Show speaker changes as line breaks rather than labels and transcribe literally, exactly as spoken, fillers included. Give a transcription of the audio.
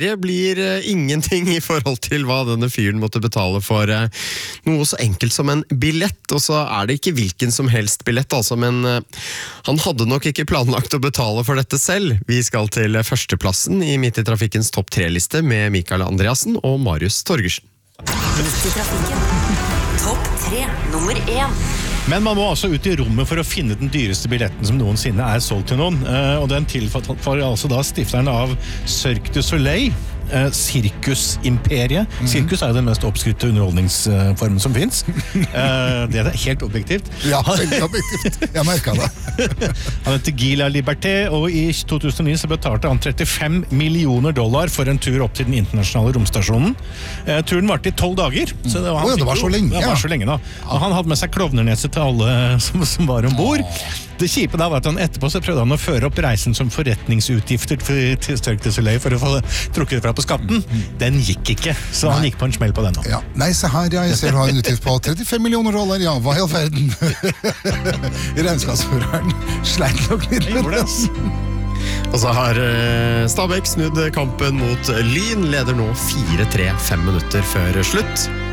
Det blir uh, ingenting I forhold til hva denne fyren måtte betale for uh, noe så enkelt som en billett, og så er det ikke hvilken som helst billett, altså, men uh, han hadde nok ikke planlagt å betale for dette selv. Vi skal til førsteplassen I Midt I Trafikkens topp tre-liste med Mikael Andreassen og Marius Torgersen.
Midt I Trafikken, topp tre, nummer én.
Men man må altså ut I rommet for å finne den dyreste billetten som noensinne er solgt til noen, og den tilfaller altså da stifteren av Cirque du Soleil, Sirkusimperiet. Mm. Sirkus er jo den mest oppskrytte underholdningsformen som finnes. Det er helt objektivt.
Ja, veldig objektivt. Jeg merket det.
Han heter Guy Liberté, og I to tusen og ni så betalte han trettifem millioner dollar for en tur opp til den internasjonale romstasjonen. Turen varte I tolv dager. Så det var,
oh, ja, det var så lenge.
Det var så lenge da. Og han hadde med seg klovnernese til alle som, som var ombord. Det kjipe da var at han etterpå så prøvde han å føre opp reisen som forretningsutgifter til Cirque du Soleil for å få trukket fra på skatten. Den gikk ikke, så han gikk på en smell på den nå.
Ja. Nei, se her, ja, jeg ser du har en utgift på trettifem millioner dollar, ja, hva I all verden? Regnskapsføreren sleit nok litt med det.
Og så har uh, Stabæk snudd kampen mot Lyn, leder nå fire tre, fem minutter før slutt.